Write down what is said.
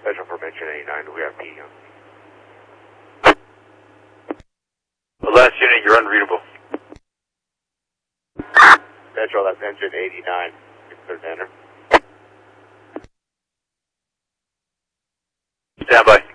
Special Formation 89, we have P. The last unit, you're unreadable. Central, that's engine 89. Clear to enter. Stand by.